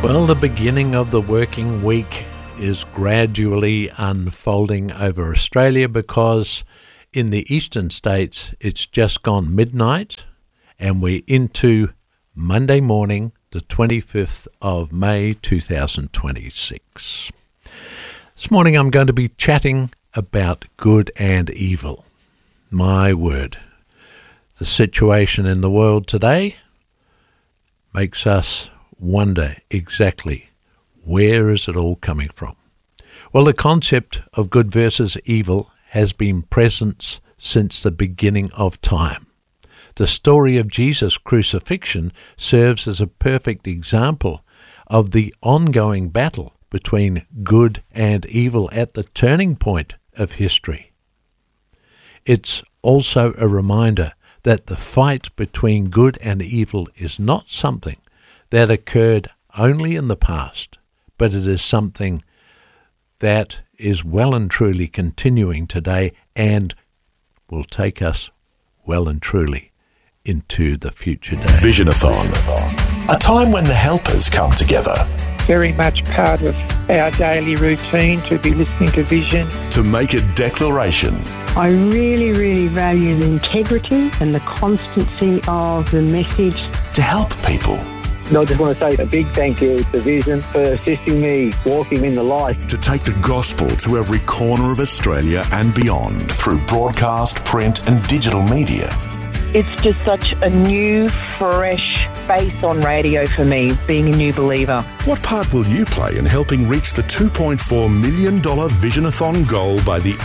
Well, the beginning of the working week is gradually unfolding over Australia because in the eastern states it's just gone midnight and we're into Monday morning, the 25th of May 2026. This morning I'm going to be chatting about good and evil. My word, the situation in the world today makes us wonder exactly where is it all coming from. Well, the concept of good versus evil has been present since the beginning of time. The story of Jesus' crucifixion serves as a perfect example of the ongoing battle between good and evil at the turning point of history. It's also a reminder that the fight between good and evil is not something that occurred only in the past, but it is something that is well and truly continuing today and will take us well and truly into the future days. Visionathon, a time when the helpers come together. Very much part of our daily routine to be listening to Vision. To make a declaration. I really, really value the integrity and the constancy of the message. To help people. I just want to say a big thank you to Vision for assisting me walking in the light. To take the gospel to every corner of Australia and beyond through broadcast, print and digital media. It's just such a new, fresh face on radio for me, being a new believer. What part will you play in helping reach the $2.4 million Visionathon goal by the